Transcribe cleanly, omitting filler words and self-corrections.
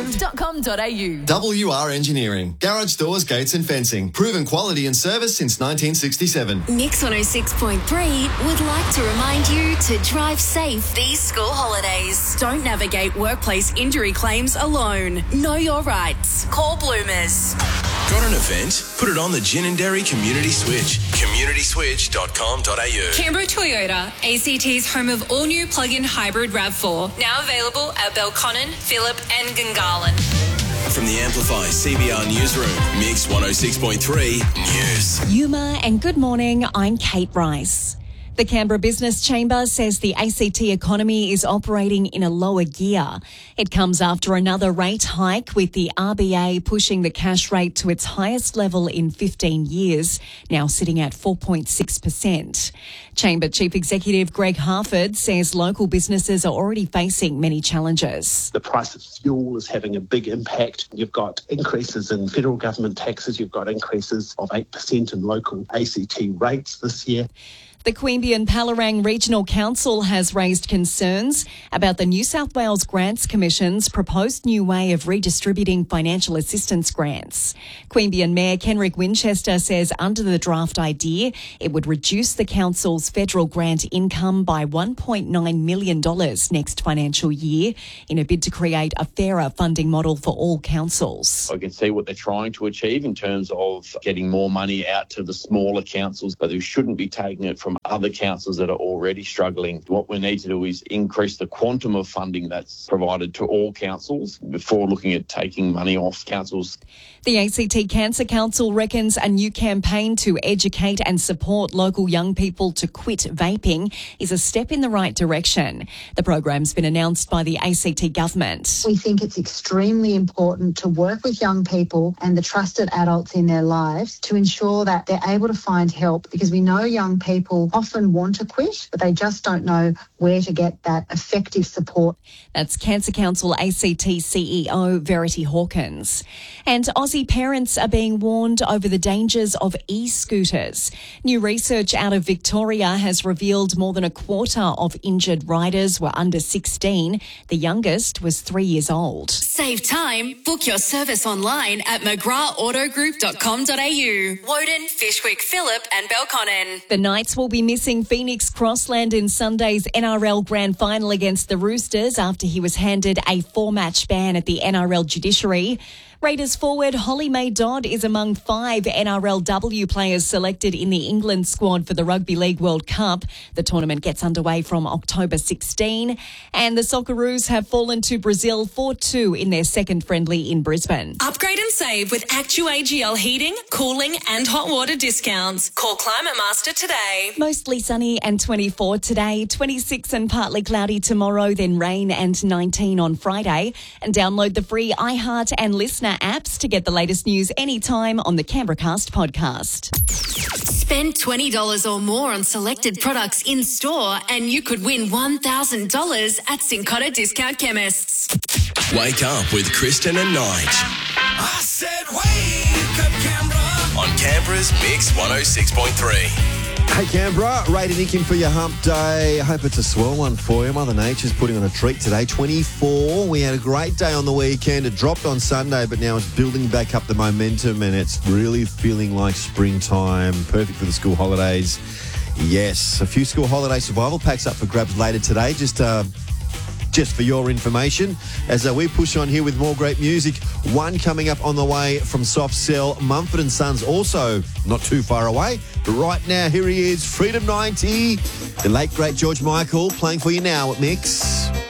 canberraroad.com.au. WR Engineering. Garage doors, gates and fencing. Proven quality and service since 1967. Mix 106.3 would like to remind you to drive safe these school holidays. Don't navigate workplace injury claims alone. Know your rights. Call Bloomers. Got an event? Put it on the Ginninderry Community Switch. communityswitch.com.au. Canberra Toyota, ACT's home of all-new plug-in hybrid RAV4. Now available at Belconnen, Phillip and Gungahlin. From the Amplify CBR Newsroom, Mix 106.3 News. Yuma and good morning, I'm Kate Rice. The Canberra Business Chamber says the ACT economy is operating in a lower gear. It comes after another rate hike, with the RBA pushing the cash rate to its highest level in 15 years, now sitting at 4.6%. Chamber Chief Executive Greg Harford says local businesses are already facing many challenges. The price of fuel is having a big impact. You've got increases in federal government taxes. You've got increases of 8% in local ACT rates this year. The Queanbeyan-Palerang Regional Council has raised concerns about the New South Wales Grants Commission's proposed new way of redistributing financial assistance grants. Queanbeyan Mayor Kenrick Winchester says under the draft idea, it would reduce the council's federal grant income by $1.9 million next financial year in a bid to create a fairer funding model for all councils. I can see what they're trying to achieve in terms of getting more money out to the smaller councils, but they shouldn't be taking it from other councils that are already struggling. What we need to do is increase the quantum of funding that's provided to all councils before looking at taking money off councils. The ACT Cancer Council reckons a new campaign to educate and support local young people to quit vaping is a step in the right direction. The program's been announced by the ACT government. We think it's extremely important to work with young people and the trusted adults in their lives to ensure that they're able to find help, because we know young people often want to quit, but they just don't know where to get that effective support. That's Cancer Council ACT CEO Verity Hawkins. And Aussie parents are being warned over the dangers of e-scooters. New research out of Victoria has revealed more than a quarter of injured riders were under 16. The youngest was 3 years old. Save time. Book your service online at mcgrathautogroup.com.au. Woden, Fishwick, Phillip and Belconnen. The Knights will be missing Phoenix Crossland in Sunday's NRL Grand Final against the Roosters after he was handed a 4-match ban at the NRL judiciary. Raiders forward Holly May Dodd is among 5 NRLW players selected in the England squad for the Rugby League World Cup. The tournament gets underway from October 16, and the Socceroos have fallen to Brazil 4-2 in their second friendly in Brisbane. Upgrade and save with ActuAGL heating, cooling and hot water discounts. Call Climate Master today. Mostly sunny and 24 today, 26 and partly cloudy tomorrow, then rain and 19 on Friday. And download the free iHeart and Listener apps to get the latest news anytime on the CanberraCast podcast. Spend $20 or more on selected products in store and you could win $1,000 at Cincotta Discount Chemists. Wake up with Kristen and Nige. I said wake up, Canberra. On Canberra's Mix 106.3. Hey Canberra, rated Nicking for your hump day. I hope it's a swell one for you. Mother Nature's putting on a treat today. 24. We had a great day on the weekend. It dropped on Sunday, but now it's building back up the momentum and it's really feeling like springtime. Perfect for the school holidays. Yes, a few school holiday survival packs up for grabs later today. Just for your information, as we push on here with more great music. One coming up on the way from Soft Cell, Mumford & Sons, also not too far away. But right now, here he is, Freedom 90, the late, great George Michael, playing for you now at Mix.